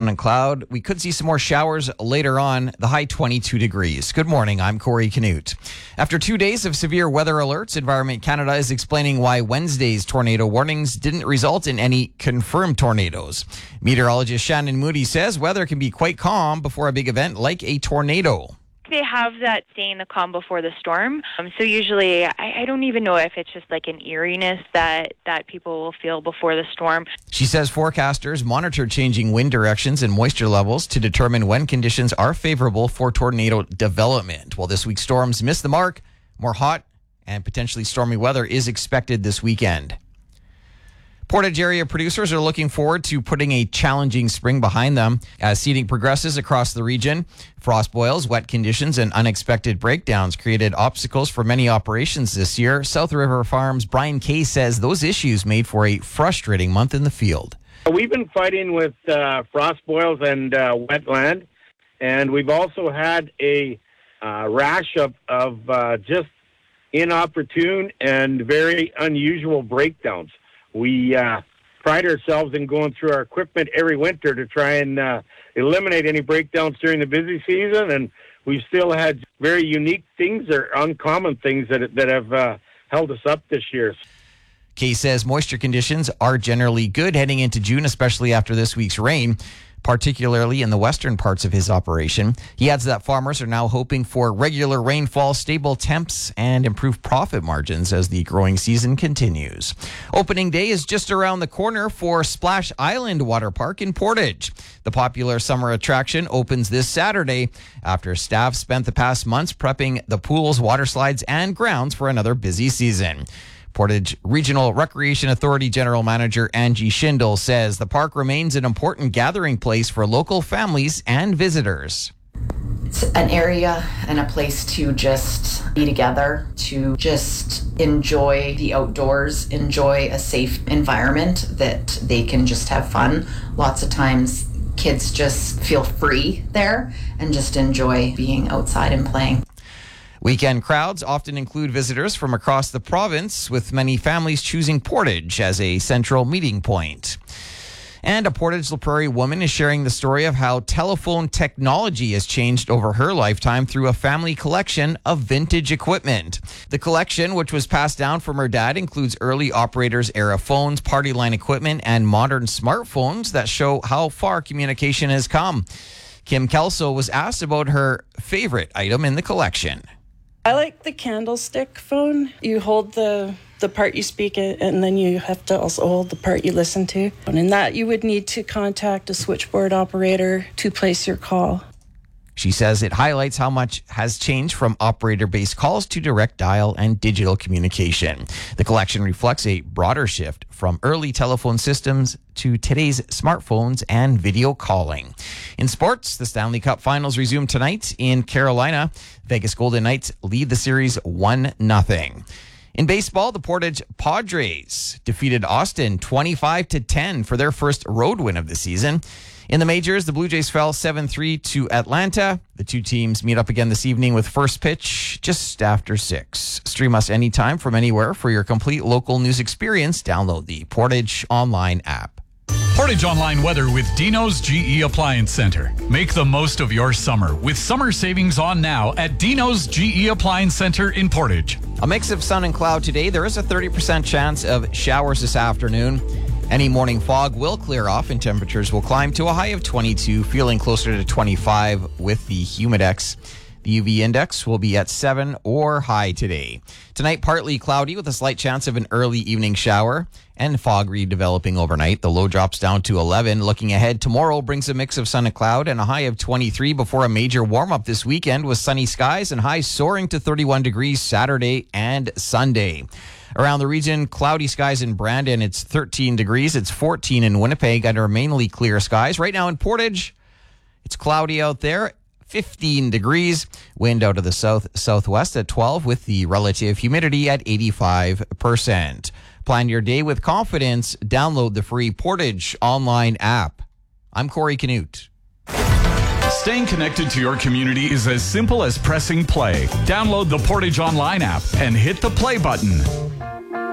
sun and cloud. We could see some more showers later on, the high 22 degrees. Good morning, I'm Corey Canute. After 2 days of severe weather alerts, Environment Canada is explaining why Wednesday's tornado warnings didn't result in any confirmed tornadoes. Meteorologist Shannon Moody says weather can be quite calm before a big event like a tornado. They have that saying, the calm before the storm. So usually, I don't even know if it's just like an eeriness that people will feel before the storm. She says forecasters monitor changing wind directions and moisture levels to determine when conditions are favorable for tornado development. While this week's storms missed the mark, more hot and potentially stormy weather is expected this weekend. Portage area producers are looking forward to putting a challenging spring behind them as seeding progresses across the region. Frost boils, wet conditions, and unexpected breakdowns created obstacles for many operations this year. South River Farms' Brian Kay says those issues made for a frustrating month in the field. We've been fighting with frost boils and wetland, and we've also had a rash of just inopportune and very unusual breakdowns. We pride ourselves in going through our equipment every winter to try and eliminate any breakdowns during the busy season, and we've still had very unique things or uncommon things that have held us up this year. Kay says moisture conditions are generally good heading into June, especially after this week's rain, particularly in the western parts of his operation. He adds that farmers are now hoping for regular rainfall, stable temps, and improved profit margins as the growing season continues. Opening day is just around the corner for Splash Island Water Park in Portage. The popular summer attraction opens this Saturday after staff spent the past months prepping the pools, water slides, and grounds for another busy season. Portage Regional Recreation Authority General Manager Angie Schindel says the park remains an important gathering place for local families and visitors. It's an area and a place to just be together, to just enjoy the outdoors, enjoy a safe environment that they can just have fun. Lots of times kids just feel free there and just enjoy being outside and playing. Weekend crowds often include visitors from across the province, with many families choosing Portage as a central meeting point. And a Portage La Prairie woman is sharing the story of how telephone technology has changed over her lifetime through a family collection of vintage equipment. The collection, which was passed down from her dad, includes early operators era phones, party line equipment, and modern smartphones that show how far communication has come. Kim Kelso was asked about her favorite item in the collection. I like the candlestick phone. You hold the part you speak it, and then you have to also hold the part you listen to. And in that, you would need to contact a switchboard operator to place your call. She says it highlights how much has changed from operator-based calls to direct dial and digital communication. The collection reflects a broader shift from early telephone systems to today's smartphones and video calling. In sports, the Stanley Cup Finals resume tonight in Carolina. Vegas Golden Knights lead the series 1-0. In baseball, the Portage Padres defeated Austin 25-10 for their first road win of the season. In the majors, the Blue Jays fell 7-3 to Atlanta. The two teams meet up again this evening with first pitch just after 6. Stream us anytime from anywhere for your complete local news experience. Download the Portage Online app. Portage Online weather with Dino's GE Appliance Center. Make the most of your summer with summer savings on now at Dino's GE Appliance Center in Portage. A mix of sun and cloud today. There is a 30% chance of showers this afternoon. Any morning fog will clear off and temperatures will climb to a high of 22, feeling closer to 25 with the Humidex. The UV index will be at 7 or high today. Tonight, partly cloudy with a slight chance of an early evening shower and fog redeveloping overnight. The low drops down to 11. Looking ahead, tomorrow brings a mix of sun and cloud and a high of 23 before a major warm-up this weekend with sunny skies and highs soaring to 31 degrees Saturday and Sunday. Around the region, cloudy skies in Brandon, it's 13 degrees. It's 14 in Winnipeg under mainly clear skies. Right now in Portage, it's cloudy out there, 15 degrees. Wind out of the southwest at 12 with the relative humidity at 85%. Plan your day with confidence. Download the free Portage Online app. I'm Corey Canute. Staying connected to your community is as simple as pressing play. Download the Portage Online app and hit the play button.